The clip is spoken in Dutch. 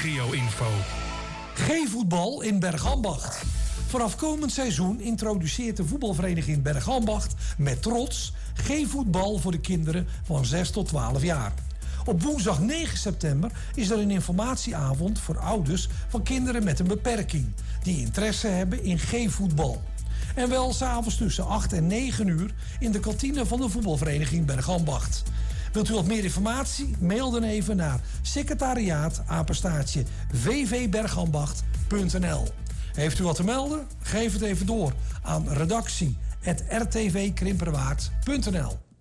regio-info. G-voetbal in Bergambacht. Vanaf komend seizoen introduceert de voetbalvereniging Bergambacht met trots G-voetbal voor de kinderen van 6 tot 12 jaar. Op woensdag 9 september is er een informatieavond voor ouders van kinderen met een beperking die interesse hebben in G-voetbal. En wel 's avonds tussen 8 en 9 uur in de kantine van de voetbalvereniging Bergambacht. Wilt u wat meer informatie? Mail dan even naar secretariaat@vvbergambacht.nl. Heeft u wat te melden? Geef het even door aan redactie@rtvkrimperwaard.nl.